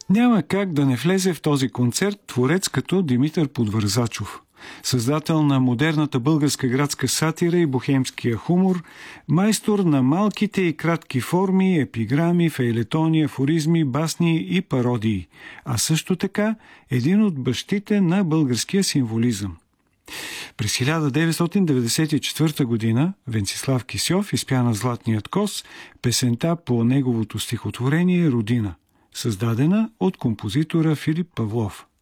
Няма как да не влезе в този концерт творец като Димитър Подвързачов. Създател на модерната българска градска сатира и бохемския хумор, майстор на малките и кратки форми, епиграми, фейлетони, афоризми, басни и пародии, а също така един от бащите на българския символизъм. През 1994 година Венцислав Кисьов изпя на Златният кос песента по неговото стихотворение «Родина», създадена от композитора Филип Павлов.